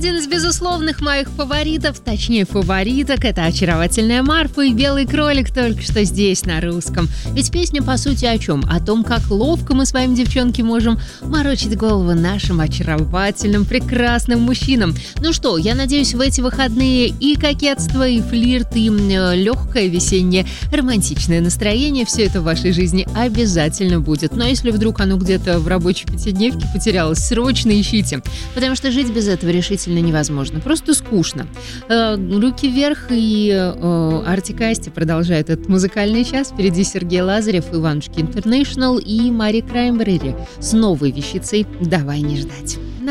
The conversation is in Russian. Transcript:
Один из безусловных моих фаворитов, точнее фавориток, это очаровательная Марфа и Белый кролик, только что здесь, на русском. Ведь песня по сути о чем? О том, как ловко мы с вами, девчонки, можем морочить голову нашим очаровательным, прекрасным мужчинам. Ну что, я надеюсь, в эти выходные и кокетство, и флирт, и легкое весеннее романтичное настроение, все это в вашей жизни обязательно будет. Но если вдруг оно где-то в рабочей пятидневке потерялось, срочно ищите, потому что жить без этого решительно невозможно, просто скучно. Руки вверх, и Артик и Асти продолжают этот музыкальный час. Впереди Сергей Лазарев, Иванушки Интернешнл и Мари Краймбрери с новой вещицей «Давай не ждать».